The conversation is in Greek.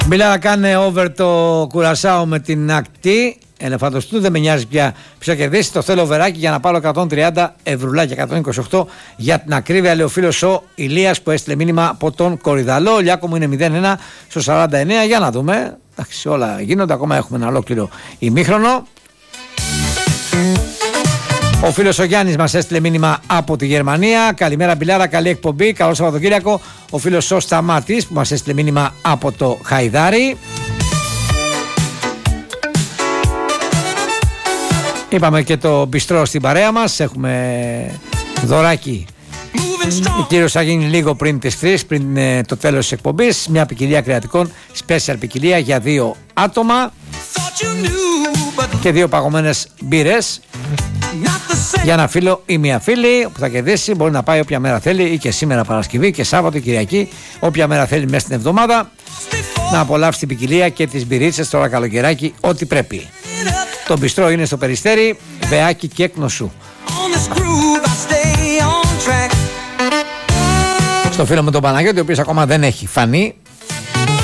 Μπιλάρα κάνε over το Κουρασάο με την ακτή. Ελεφάντος του, δεν με νοιάζει πια ποιο θα κερδίσει. Το θέλω βεράκι για να πάρω 130 ευρουλάκια, 128 για την ακρίβεια. Λέει ο φίλος ο Ηλίας που έστειλε μήνυμα από τον Κορυδαλό. Ο Λιάκο μου είναι 0-1 στο 49. Για να δούμε. Εντάξει, όλα γίνονται. Ακόμα έχουμε ένα ολόκληρο ημίχρονο. Ο φίλος ο Γιάννης μας έστειλε μήνυμα από τη Γερμανία. Καλημέρα Μπιλάρα, καλή εκπομπή. Καλό Σαββατοκύριακο. Ο φίλος ο Σταμάτης που μας έστειλε μήνυμα από το Χαϊδάρι. Είπαμε και το μπιστρό στην παρέα μας. Έχουμε δωράκι. Η κύριος θα γίνει λίγο πριν τις 3, πριν το τέλος της εκπομπής. Μια ποικιλία κρεατικών, special ποικιλία για 2 άτομα και 2 παγωμένες μπύρες για ένα φίλο ή μια φίλη που θα κερδίσει. Μπορεί να πάει όποια μέρα θέλει, ή και σήμερα Παρασκευή και Σάββατο, Κυριακή, όποια μέρα θέλει μέσα στην εβδομάδα, να απολαύσει την ποικιλία και τις μπυρίτσες τώρα καλοκαιράκι, ό,τι πρέπει. Το μπιστρό είναι στο Περιστέρι, Βεάκι και Κνωσού. Στο φίλο μου τον Παναγιώτη, ο οποίος ακόμα δεν έχει φανεί,